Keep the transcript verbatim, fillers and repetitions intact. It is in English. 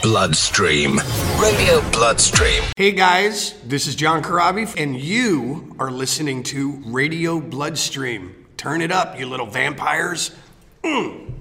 Bloodstream. Radio Bloodstream. Hey guys, this is John Corabi, and you are listening to Radio Bloodstream. Turn it up, you little vampires. Mm.